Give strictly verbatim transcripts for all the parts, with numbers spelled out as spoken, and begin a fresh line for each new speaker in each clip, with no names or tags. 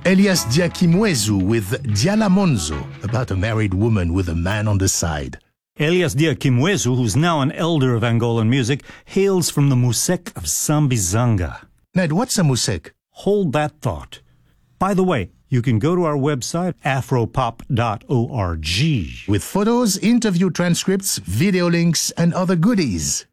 Elias Diakimwezu with Diala Monzo, about a married woman with a man on the side.
Elias Diakimwezu, who's now an elder of Angolan music, hails from the Musek of Sambizanga.
Ned, what's a musek?
Hold that thought. By the way, you can go to our website, afropop dot org.
With photos, interview transcripts, video links, and other goodies.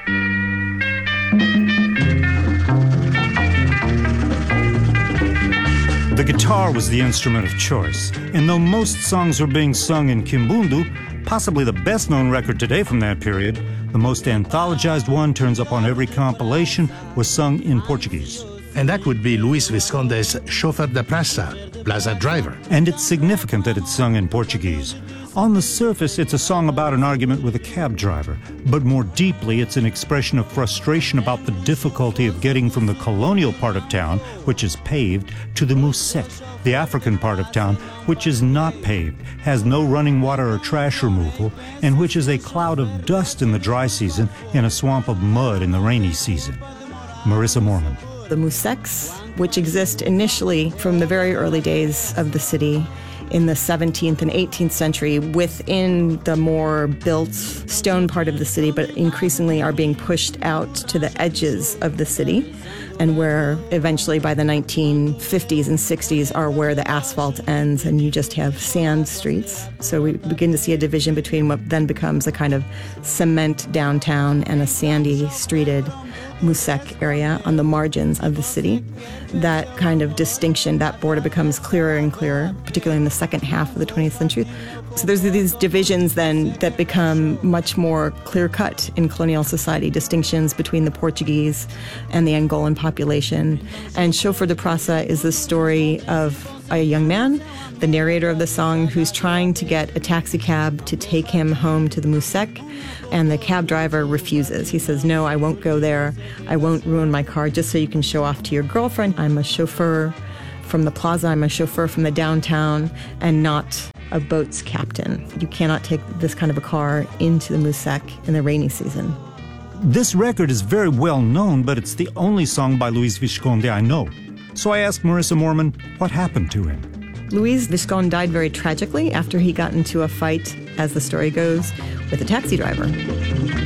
The guitar was the instrument of choice, and though most songs are being sung in Kimbundu, possibly the best-known record today from that period, the most anthologized one turns up on every compilation, was sung in Portuguese.
And that would be Luis Visconde's Chauffeur da Praça, Plaza Driver.
And it's significant that it's sung in Portuguese. On the surface, it's a song about an argument with a cab driver, but more deeply, it's an expression of frustration about the difficulty of getting from the colonial part of town, which is paved, to the Musek, the African part of town, which is not paved, has no running water or trash removal, and which is a cloud of dust in the dry season and a swamp of mud in the rainy season. Marissa Moorman.
The Museks, which exist initially from the very early days of the city, in the seventeenth and eighteenth century within the more built stone part of the city, but increasingly are being pushed out to the edges of the city, and where eventually by the nineteen fifties and sixties are where the asphalt ends and you just have sand streets. So we begin to see a division between what then becomes a kind of cement downtown and a sandy streeted Musek area on the margins of the city. That kind of distinction, that border becomes clearer and clearer, particularly in the second half of the twentieth century. So there's these divisions then that become much more clear-cut in colonial society, distinctions between the Portuguese and the Angolan population. And Chauffeur da Praça is the story of a young man, the narrator of the song, who's trying to get a taxi cab to take him home to the Musek, and the cab driver refuses. He says, no, I won't go there. I won't ruin my car just so you can show off to your girlfriend. I'm a chauffeur from the plaza. I'm a chauffeur from the downtown and not a boat's captain. You cannot take this kind of a car into the Musek in the rainy season.
This record is very well known, but it's the only song by Luis Visconde I know. So I asked Marissa Moorman what happened to him.
Luis Visconde died very tragically after he got into a fight, as the story goes, with a taxi driver.